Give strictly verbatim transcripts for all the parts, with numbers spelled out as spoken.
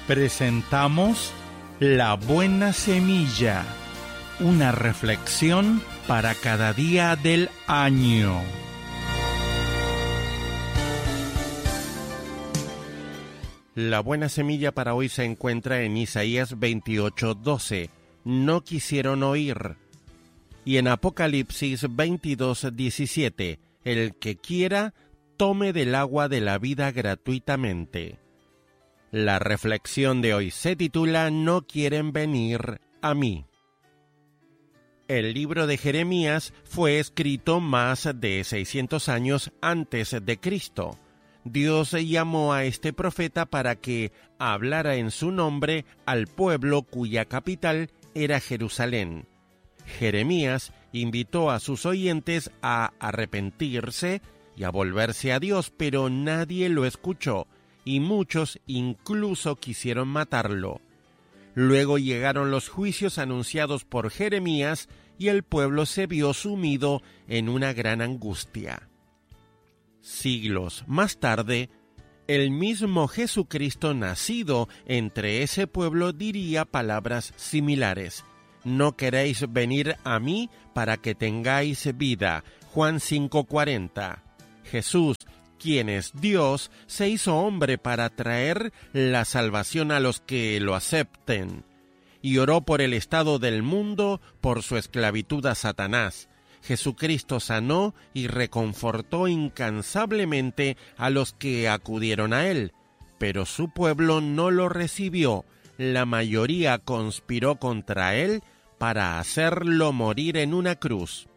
Presentamos La Buena Semilla, una reflexión para cada día del año. La buena semilla para hoy se encuentra en Isaías veintiocho doce. No quisieron oír. Y en Apocalipsis veintidós diecisiete. El que quiera, tome del agua de la vida gratuitamente. La reflexión de hoy se titula No quieren venir a mí. El libro de Jeremías fue escrito más de seiscientos años antes de Cristo. Dios llamó a este profeta para que hablara en su nombre al pueblo cuya capital era Jerusalén. Jeremías invitó a sus oyentes a arrepentirse y a volverse a Dios, pero nadie lo escuchó, y muchos incluso quisieron matarlo. Luego llegaron los juicios anunciados por Jeremías, y el pueblo se vio sumido en una gran angustia. Siglos más tarde, el mismo Jesucristo nacido entre ese pueblo diría palabras similares. No queréis venir a mí para que tengáis vida. Juan cinco cuarenta. Jesús, quien es Dios, se hizo hombre para traer la salvación a los que lo acepten. Y oró por el estado del mundo, por su esclavitud a Satanás. Jesucristo sanó y reconfortó incansablemente a los que acudieron a él, pero su pueblo no lo recibió. La mayoría conspiró contra él para hacerlo morir en una cruz.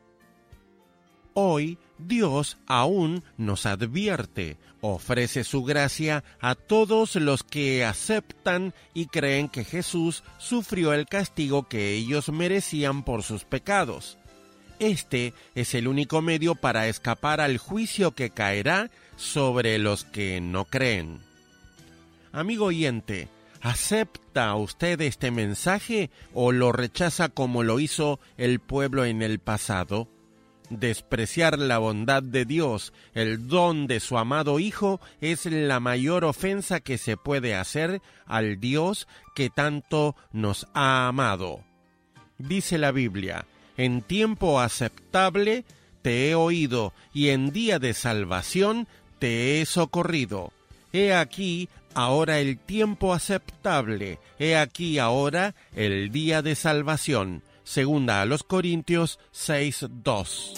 Hoy Dios aún nos advierte, ofrece su gracia a todos los que aceptan y creen que Jesús sufrió el castigo que ellos merecían por sus pecados. Este es el único medio para escapar al juicio que caerá sobre los que no creen. Amigo oyente, ¿acepta usted este mensaje o lo rechaza como lo hizo el pueblo en el pasado? Despreciar la bondad de Dios, el don de su amado Hijo, es la mayor ofensa que se puede hacer al Dios que tanto nos ha amado. Dice la Biblia: en tiempo aceptable te he oído, y en día de salvación te he socorrido. He aquí ahora el tiempo aceptable, he aquí ahora el día de salvación. Segunda a los Corintios seis dos.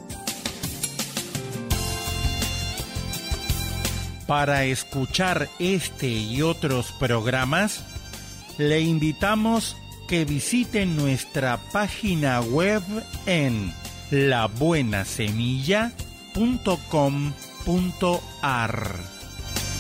Para escuchar este y otros programas, le invitamos que visiten nuestra página web en la buena semilla punto com punto a r.